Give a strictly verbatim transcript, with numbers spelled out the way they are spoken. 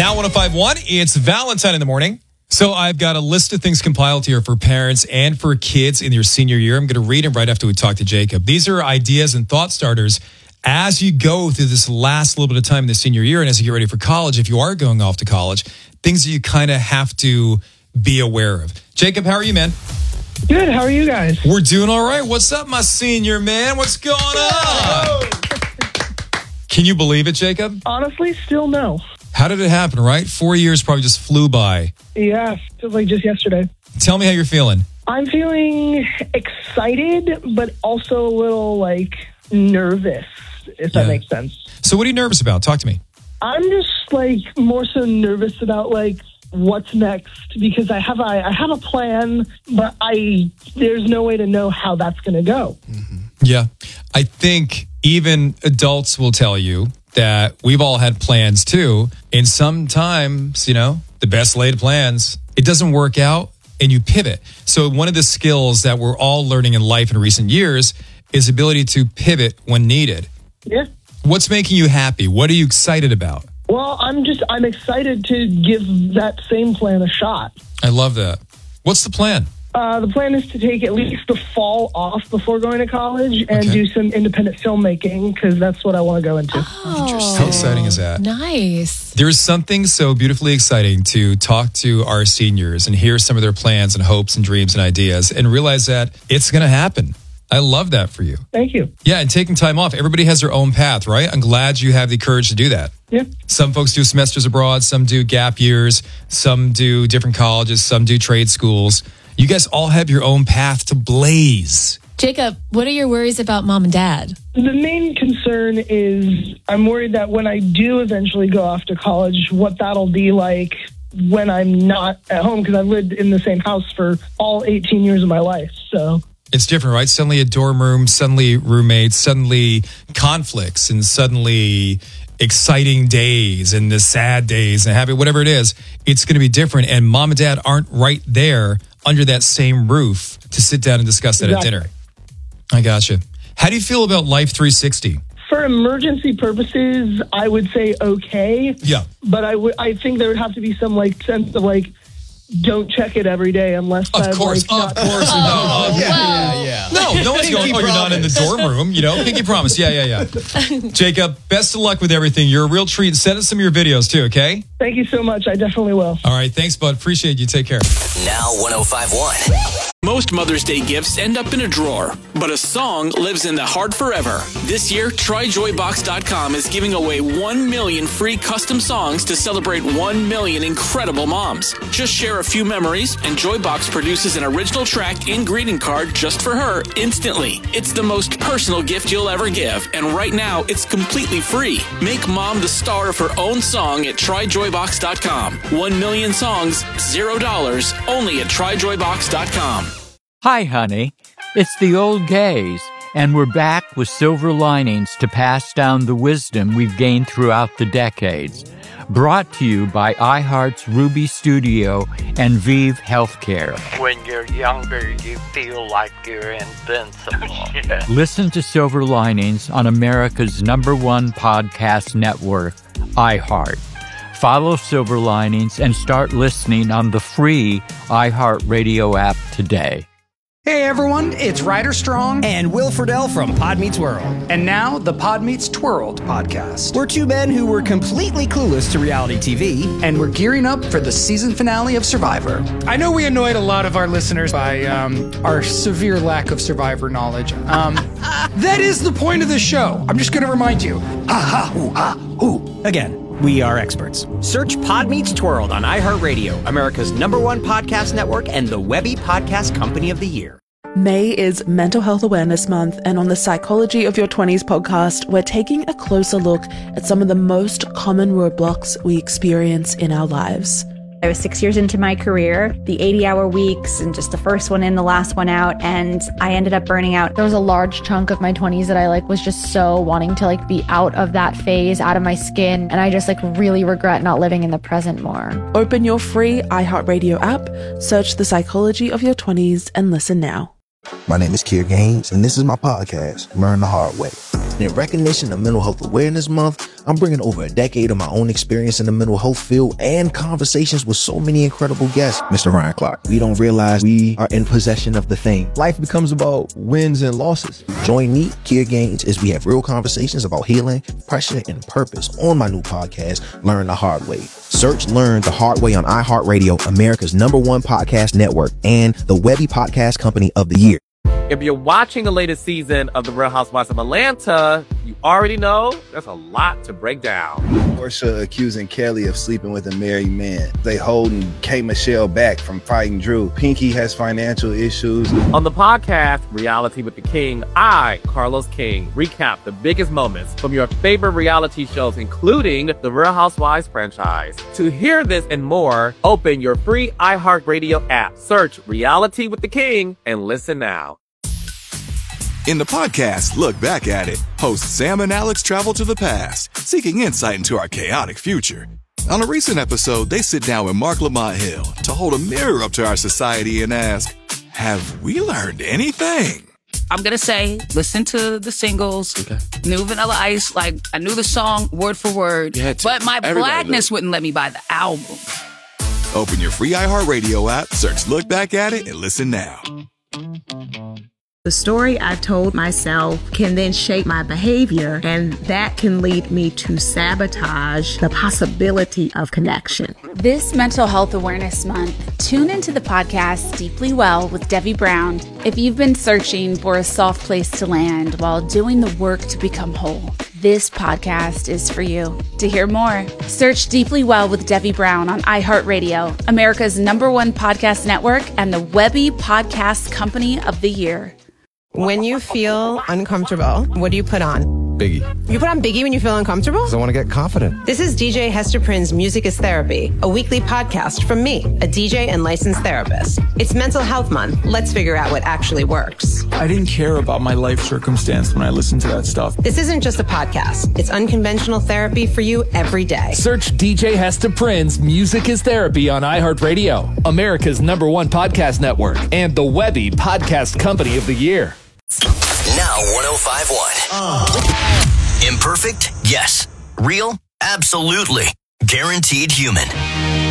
Now one oh five point one, it's Valentine in the morning. So I've got a list of things compiled here for parents and for kids in your senior year. I'm going to read them right after we talk to Jacob. These are ideas and thought starters as you go through this last little bit of time in the senior year and as you get ready for college, if you are going off to college, things that you kind of have to be aware of. Jacob, how are you, man? Good. How are you guys? We're doing all right. What's up, my senior man? What's going on? Can you believe it, Jacob? Honestly, still no. How did it happen, right? Four years probably just flew by. Yeah, feels like just yesterday. Tell me how you're feeling. I'm feeling excited, but also a little, like, nervous, if Yeah. that makes sense. So what are you nervous about? Talk to me. I'm just, like, more so nervous about, like, what's next, because I have a, I have a plan, but I there's no way to know how that's going to go. Mm-hmm. Yeah. I think even adults will tell you that we've all had plans too. And sometimes, you know, the best laid plans, it doesn't work out and you pivot. So one of the skills that we're all learning in life in recent years is ability to pivot when needed. Yeah. What's making you happy? What are you excited about? Well, I'm just, I'm excited to give that same plan a shot. I love that. What's the plan? Uh, the plan is to take at least the fall off before going to college and Okay. do some independent filmmaking, because that's what I want to go into. Oh, How exciting is that? Nice. There's something so beautifully exciting to talk to our seniors and hear some of their plans and hopes and dreams and ideas and realize that it's going to happen. I love that for you. Thank you. Yeah, and taking time off. Everybody has their own path, right? I'm glad you have the courage to do that. Yeah. Some folks do semesters abroad, some do gap years, some do different colleges, some do trade schools. You guys all have your own path to blaze. Jacob, what are your worries about mom and dad? The main concern is I'm worried that when I do eventually go off to college, what that'll be like when I'm not at home, because I've lived in the same house for all eighteen years of my life. So It's different, right? Suddenly a dorm room, suddenly roommates, suddenly conflicts, and suddenly exciting days and the sad days and happy, whatever it is, it's going to be different. And mom and dad aren't right there under that same roof to sit down and discuss that Exactly. at dinner. I gotcha. How do you feel about Life three sixty? for emergency purposes, I would say okay. Yeah. But I would, I think there would have to be some like sense of like, don't check it every day unless Of I'm course, like, of not- course. Oh, no, yeah, yeah, yeah. No, no one's going, oh, you're not in the dorm room, you know? Pinky promise. Yeah, yeah, yeah. Jacob, best of luck with everything. You're a real treat. Send us some of your videos too, okay? Thank you so much. I definitely will. All right. Thanks, bud. Appreciate you. Take care. Now one oh five point one. Most Mother's Day gifts end up in a drawer, but a song lives in the heart forever. This year, try joy box dot com is giving away one million free custom songs to celebrate one million incredible moms. Just share a few memories, and Joybox produces an original track and greeting card just for her instantly. It's the most personal gift you'll ever give, and right now, it's completely free. Make mom the star of her own song at try joy box dot com. One million songs, zero dollars, only at try joy box dot com. Hi, honey. It's the old gays, and we're back with silver linings to pass down the wisdom we've gained throughout the decades. Brought to you by iHeart's Ruby Studio and Vive Healthcare. When you're younger, you feel like you're invincible. Yeah. Listen to Silver Linings on America's number one podcast network, iHeart. Follow Silver Linings and start listening on the free iHeartRadio app today. Hey everyone, it's Ryder Strong and Will Friedle from Pod Meets World. And now the Pod Meets Twirled podcast. We're two men who were completely clueless to reality T V. And we're gearing up for the season finale of Survivor. I know we annoyed a lot of our listeners by um, our severe lack of Survivor knowledge. Um, that is the point of the show. I'm just going to remind you. Aha, ooh, ah, ooh. Again, we are experts. Search Pod Meets Twirled on iHeartRadio, America's number one podcast network and the Webby Podcast Company of the Year. May is Mental Health Awareness Month, and on the Psychology of Your twenties podcast, we're taking a closer look at some of the most common roadblocks we experience in our lives. I was six years into my career, the eighty-hour weeks, and just the first one in, the last one out, and I ended up burning out. There was a large chunk of my twenties that I like was just so wanting to like be out of that phase, out of my skin, and I just like really regret not living in the present more. Open your free iHeartRadio app, search The Psychology of Your twenties, and listen now. My name is Kier Gaines, and this is my podcast, Learn the Hard Way. And in recognition of Mental Health Awareness Month, I'm bringing over a decade of my own experience in the mental health field and conversations with so many incredible guests. Mister Ryan Clark, we don't realize we are in possession of the thing. Life becomes about wins and losses. Join me, Keir Gaines, as we have real conversations about healing, pressure, and purpose on my new podcast, Learn the Hard Way. Search Learn the Hard Way on iHeartRadio, America's number one podcast network, and the Webby Podcast Company of the Year. If you're watching the latest season of The Real Housewives of Atlanta, you already know there's a lot to break down. Porsha accusing Kelly of sleeping with a married man. They holding K. Michelle back from fighting Drew. Pinky has financial issues. On the podcast, Reality with the King, I, Carlos King, recap the biggest moments from your favorite reality shows, including the Real Housewives franchise. To hear this and more, open your free iHeartRadio app. Search Reality with the King and listen now. In the podcast, Look Back at It, hosts Sam and Alex travel to the past, seeking insight into our chaotic future. On a recent episode, they sit down with Mark Lamont Hill to hold a mirror up to our society and ask, have we learned anything? I'm going to say, listen to the singles, okay. New Vanilla Ice, like, I knew the song word for word, but my blackness wouldn't let me buy the album. Open your free iHeartRadio app, search Look Back at It, and listen now. The story I've told myself can then shape my behavior, and that can lead me to sabotage the possibility of connection. This Mental Health Awareness Month, tune into the podcast Deeply Well with Debbie Brown. If you've been searching for a soft place to land while doing the work to become whole, this podcast is for you. To hear more, search Deeply Well with Debbie Brown on iHeartRadio, America's number one podcast network, and the Webby Podcast Company of the Year. When you feel uncomfortable, what do you put on? Biggie. You put on Biggie when you feel uncomfortable? Because I want to get confident. This is D J Hester Prynne's Music is Therapy, a weekly podcast from me, a D J and licensed therapist. It's Mental Health Month. Let's figure out what actually works. I didn't care about my life circumstance when I listened to that stuff. This isn't just a podcast. It's unconventional therapy for you every day. Search D J Hester Prynne's Music is Therapy on iHeartRadio, America's number one podcast network, and the Webby Podcast Company of the Year. Now one oh five point one. Uh. Imperfect? Yes. Real? Absolutely. Guaranteed human.